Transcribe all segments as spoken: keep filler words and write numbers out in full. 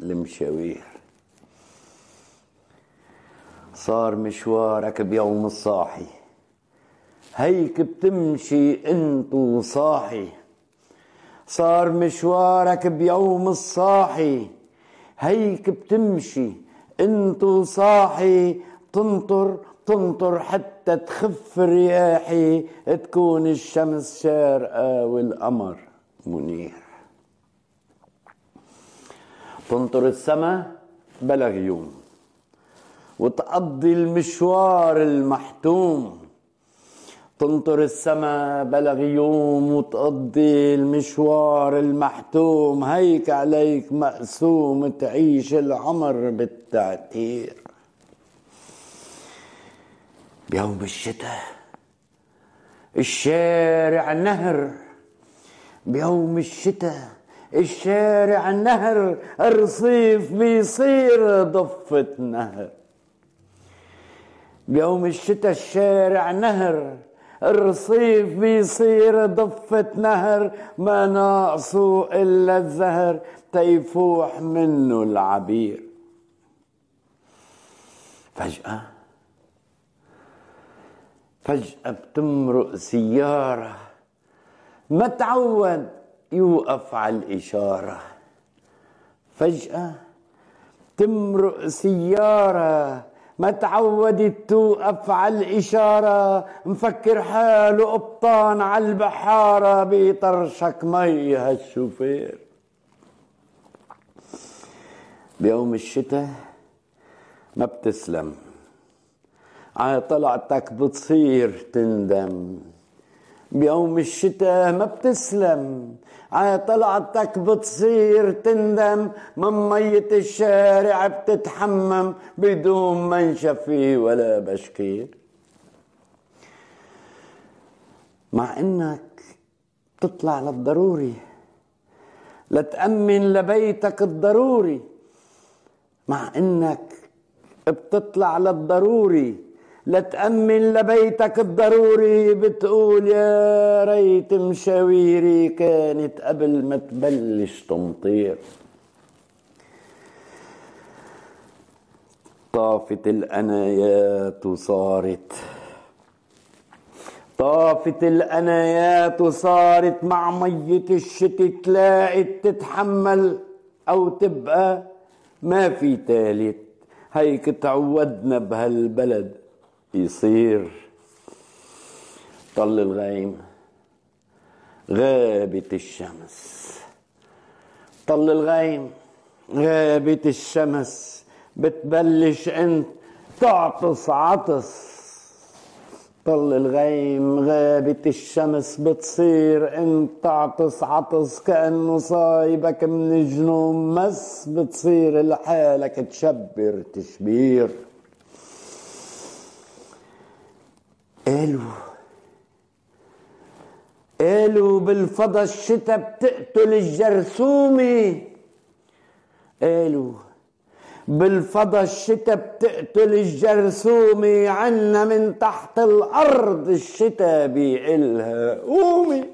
المشاوير. صار مشوارك بيوم الصاحي، هيك بتمشي انت وصاحي. صار مشوارك بيوم الصاحي، هيك بتمشي انت وصاحي. تنطر تنطر حتى تخف رياحي، تكون الشمس شارقة والقمر منير. تنطر السما بلا غيوم وتقضي المشوار المحتوم. تنطر السما بلا غيوم وتقضي المشوار المحتوم. هيك عليك مقسوم تعيش العمر بالتعتير. بيوم الشتاء الشارع نهر، بيوم الشتاء الشارع نهر. الرصيف بيصير ضفة نهر. بيوم الشتاء الشارع نهر، الرصيف بيصير ضفة نهر. ما ناقصه إلا الزهر تيفوح منه العبير. فجأة فجأة بتمرق سيارة، ما تعود يوقف على الإشارة. فجأة تمرق سيارة ما تعودت توقف على الإشارة. مفكر حاله قبطان على البحارة، بيطرشك مي هالشوفير. بيوم الشتاء ما بتسلم، على طلعتك بتصير تندم. بيوم الشتاء ما بتسلم، على طلعتك بتصير تندم. من مية الشارع بتتحمم بدون منشفي ولا بشكير. مع انك تطلع للضروري لتأمن لبيتك الضروري. مع انك بتطلع للضروري لتأمن لبيتك الضروري. بتقول يا ريت مشاويري كانت قبل ما تبلش تمطير. طافت الأنايات وصارت طافت الأنايات وصارت مع مية الشتي تلاقي تتحمل أو تبقى ما في تالت. هيك تعودنا بهالبلد يصير. طل الغيم غابت الشمس، طل الغيم غابت الشمس. بتبلش انت تعطس عطس. طل الغيم غابت الشمس، بتصير انت تعطس عطس. كأنه صايبك من جنون مس، بتصير لحالك تشبر تشبير. قالوا قالوا بالفضا الشتا بتقتل الجرثومة. قالوا بالفضا الشتا بتقتل الجرثومة. عنا من تحت الأرض الشتا بيقلها قومي.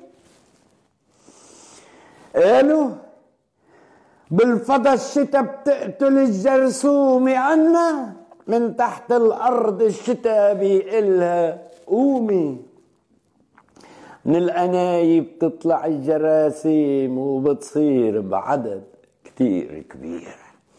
قالوا بالفضا الشتا بتقتل الجرثومة. عنا من تحت الأرض الشتا بيقلها قومي. من الأنايب بتطلع الجراثيم وبتصير بعدد كتير كبير.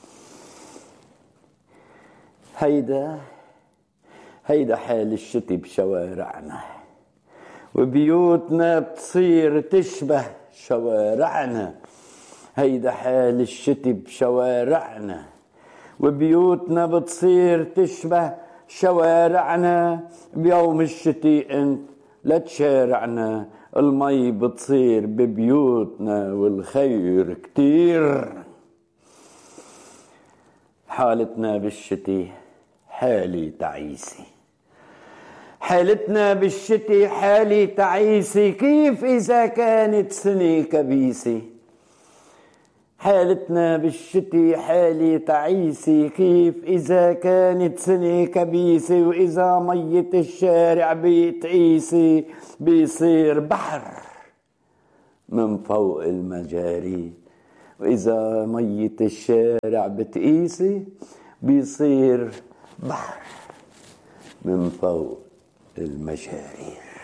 هيدا هيدا حال الشتي بشوارعنا، وبيوتنا بتصير تشبه شوارعنا. هيدا حال الشتي بشوارعنا، وبيوتنا بتصير تشبه شوارعنا. بيوم الشتي انت لا تشارعنا، المي بتصير ببيوتنا والخير كتير. حالتنا بالشتي حالي تعيسي، حالتنا بالشتي حالي تعيسي. كيف إذا كانت سنة كبيسة؟ حالتنا بالشتي حالي تعيسي. كيف إذا كانت سنة كبيسة؟ وإذا مية الشارع بيتعيسي بيصير بحر من فوق المجاري. وإذا مية الشارع بتقيسي بيصير بحر من فوق المشاريع.